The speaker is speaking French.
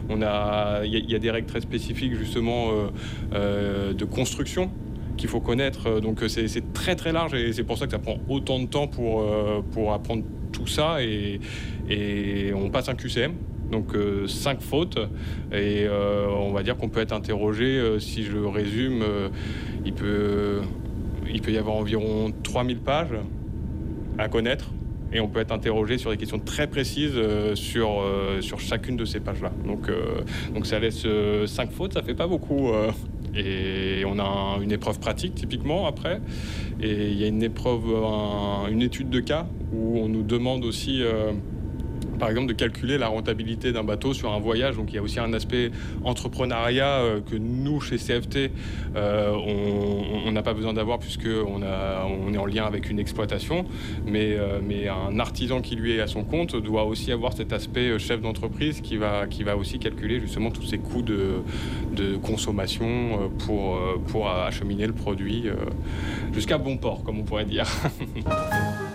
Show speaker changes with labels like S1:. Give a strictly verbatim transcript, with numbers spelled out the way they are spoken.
S1: On a, il y, a, il y a des règles très spécifiques justement euh, euh, de construction qu'il faut connaître. Donc c'est, c'est très très large et c'est pour ça que ça prend autant de temps pour, euh, pour apprendre tout ça. Et, et on passe un Q C M. Donc euh, cinq fautes et euh, on va dire qu'on peut être interrogé, euh, si je le résume, euh, il, peut, il peut y avoir environ trois mille pages à connaître et on peut être interrogé sur des questions très précises euh, sur, euh, sur chacune de ces pages-là. Donc, euh, donc ça laisse euh, cinq fautes, ça fait pas beaucoup. Euh, et on a un, une épreuve pratique typiquement après et il y a une épreuve, un, une étude de cas où on nous demande aussi... Euh, par exemple, de calculer la rentabilité d'un bateau sur un voyage. Donc il y a aussi un aspect entrepreneuriat euh, que nous, chez C F T, euh, on n'a pas besoin d'avoir puisqu'on on est en lien avec une exploitation. Mais, euh, mais un artisan qui, lui, est à son compte doit aussi avoir cet aspect chef d'entreprise qui va, qui va aussi calculer justement tous ces coûts de, de consommation pour, pour acheminer le produit jusqu'à bon port, comme on pourrait dire.